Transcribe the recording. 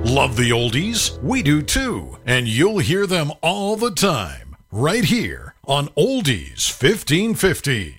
Love the oldies? We do too. And you'll hear them all the time, right here on Oldies 1550.